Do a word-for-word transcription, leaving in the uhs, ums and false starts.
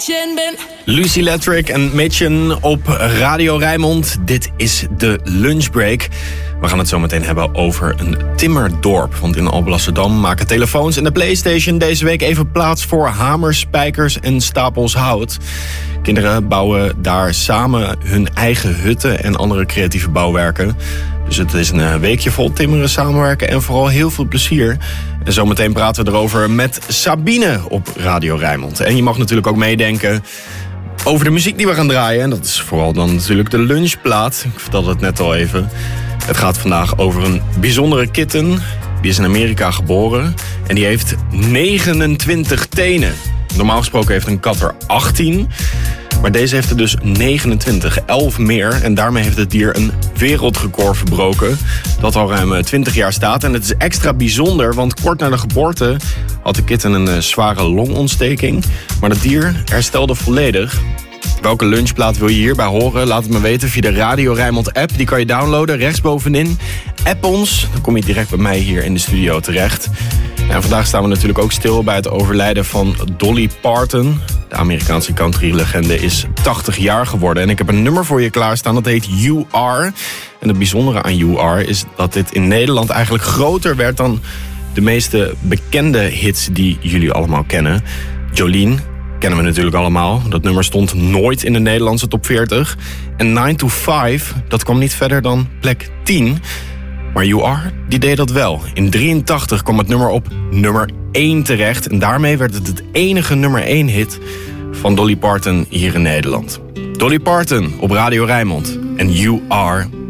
Mädchen bin. Lucy Electric en Mädchen op Radio Rijnmond. Dit is de lunchbreak. We gaan het zo meteen hebben over een timmerdorp. Want in Alblasserdam maken telefoons en de PlayStation deze week even plaats voor hamers, spijkers en stapels hout. Kinderen bouwen daar samen hun eigen hutten en andere creatieve bouwwerken. Dus het is een weekje vol timmeren, samenwerken en vooral heel veel plezier. En zometeen praten we erover met Sabine op Radio Rijnmond. En je mag natuurlijk ook meedenken over de muziek die we gaan draaien. En dat is vooral dan natuurlijk de lunchplaat. Ik vertelde het net al even. Het gaat vandaag over een bijzondere kitten. Die is in Amerika geboren. En die heeft negenentwintig tenen. Normaal gesproken heeft een kat er achttien. Maar deze heeft er dus negenentwintig, elf meer. En daarmee heeft het dier een wereldrecord verbroken. Dat al ruim twintig jaar staat. En het is extra bijzonder, want kort na de geboorte had de kitten een zware longontsteking. Maar het dier herstelde volledig. Welke lunchplaat wil je hierbij horen? Laat het me weten via de Radio Rijnmond app. Die kan je downloaden, rechtsbovenin. App ons, dan kom je direct bij mij hier in de studio terecht. En vandaag staan we natuurlijk ook stil bij het overlijden van Dolly Parton. De Amerikaanse country-legende is tachtig jaar geworden. En ik heb een nummer voor je klaarstaan, dat heet You Are. En het bijzondere aan You Are is dat dit in Nederland eigenlijk groter werd dan de meeste bekende hits die jullie allemaal kennen. Jolene kennen we natuurlijk allemaal. Dat nummer stond nooit in de Nederlandse top veertig. En nine to five, dat kwam niet verder dan plek tien. Maar You Are, die deed dat wel. In drieëntachtig kwam het nummer op nummer één terecht. En daarmee werd het het enige nummer één hit van Dolly Parton hier in Nederland. Dolly Parton op Radio Rijnmond. En You Are.